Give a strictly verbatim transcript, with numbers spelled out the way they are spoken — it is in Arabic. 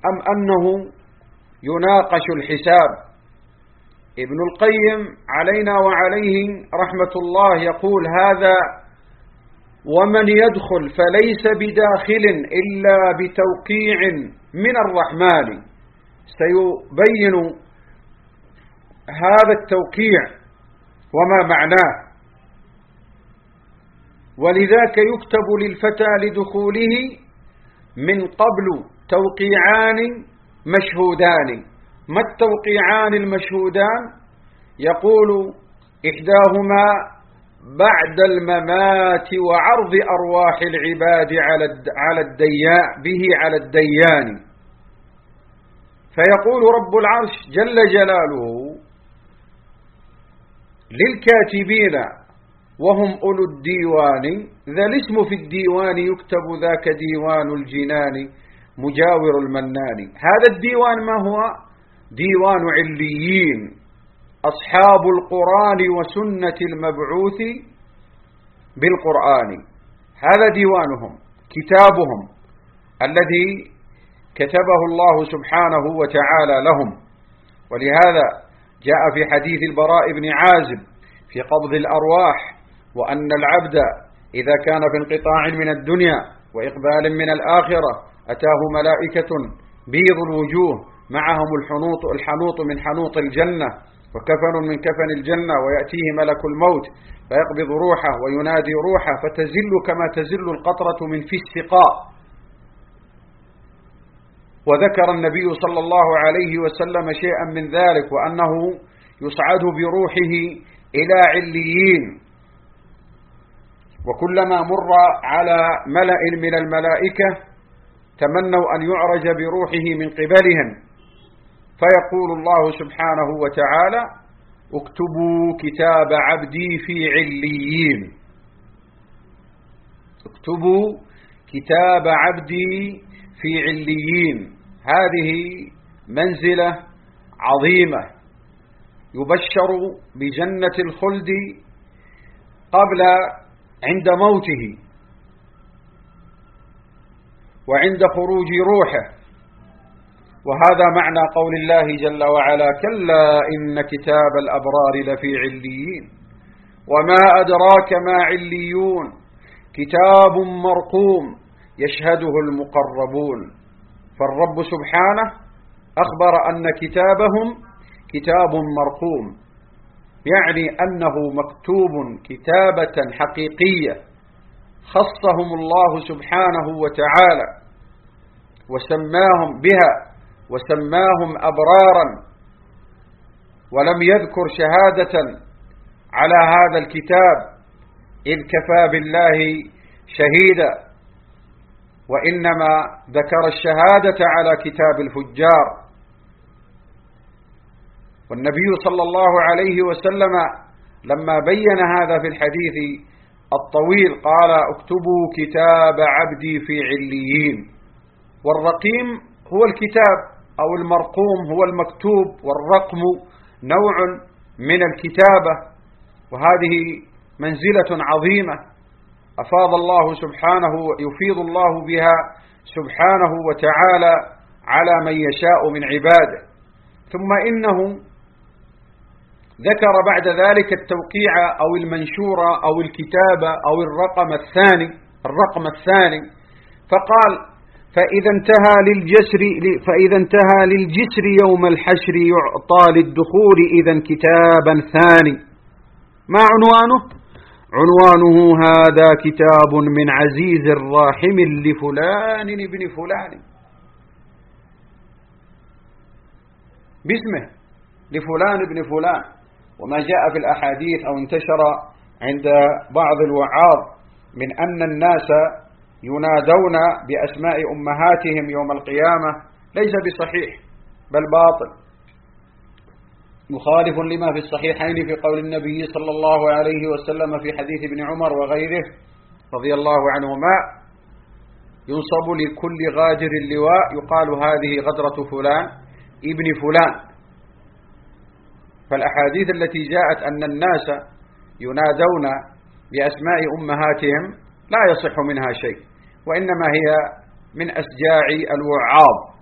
أم أنه يناقش الحساب؟ ابن القيم علينا وعليه رحمة الله يقول هذا ومن يدخل فليس بداخل إلا بتوقيع من الرحمن. سيبين هذا التوقيع وما معناه، ولذاك يكتب للفتى لدخوله من قبل توقيعان مشهودان. ما التوقيعان المشهودان؟ يقول إحداهما بعد الممات وعرض أرواح العباد على الديان به على الديان. فيقول رب العرش جل جلاله للكاتبين وهم أولو الديوان ذا الاسم في الديوان يكتب ذاك ديوان الجنان مجاور المنان. هذا الديوان ما هو؟ ديوان عليين، أصحاب القرآن وسنة المبعوث بالقرآن. هذا ديوانهم، كتابهم الذي كتبه الله سبحانه وتعالى لهم. ولهذا جاء في حديث البراء بن عازب في قبض الأرواح وأن العبد إذا كان في انقطاع من الدنيا وإقبال من الآخرة أتاه ملائكة بيض الوجوه معهم الحنوط الحنوط من حنوط الجنة وكفن من كفن الجنة، ويأتيه ملك الموت فيقبض روحه وينادي روحه فتزل كما تزل القطرة من في السقاء. وذكر النبي صلى الله عليه وسلم شيئا من ذلك، وأنه يصعد بروحه إلى عليين، وكلما مر على ملأ من الملائكة تمنوا أن يعرج بروحه من قبلهم، فيقول الله سبحانه وتعالى اكتبوا كتاب عبدي في عليين. اكتبوا كتاب عبدي في عليين. هذه منزلة عظيمة يبشر بجنة الخلد قبل عند موته وعند خروج روحه. وهذا معنى قول الله جل وعلا كلا إن كتاب الأبرار لفي عليين وما أدراك ما عليون كتاب مرقوم يشهده المقربون. فالرب سبحانه أخبر أن كتابهم كتاب مرقوم، يعني أنه مكتوب كتابة حقيقية خصهم الله سبحانه وتعالى وسماهم بها وسماهم أبرارا، ولم يذكر شهادة على هذا الكتاب إذ كفى بالله شهيدا، وإنما ذكر الشهادة على كتاب الفجار. والنبي صلى الله عليه وسلم لما بين هذا في الحديث الطويل قال اكتبوا كتاب عبدي في عليين. والرقيم هو الكتاب أو المرقوم هو المكتوب، والرقم نوع من الكتابة، وهذه منزلة عظيمة أفاض الله سبحانه يفيض الله بها سبحانه وتعالى على من يشاء من عباده. ثم إنه ذكر بعد ذلك التوقيع أو المنشورة أو الكتابة أو الرقم الثاني الرقم الثاني فقال فإذا انتهى للجسر فإذا انتهى للجسر يوم الحشر يعطى للدخول إذا كتابا ثاني. ما عنوانه؟ عنوانه هذا كتاب من عزيز راحم لفلان ابن فلان، باسمه لفلان ابن فلان. وما جاء في الأحاديث أو انتشر عند بعض الوعاظ من أن الناس ينادون بأسماء أمهاتهم يوم القيامة ليس بصحيح بل باطل، مخالف لما في الصحيحين في قول النبي صلى الله عليه وسلم في حديث ابن عمر وغيره رضي الله عنهما ينصب لكل غادر اللواء يقال هذه غدرة فلان ابن فلان. فالأحاديث التي جاءت أن الناس ينادون بأسماء أمهاتهم لا يصح منها شيء، وإنما هي من أسجاع الوعاظ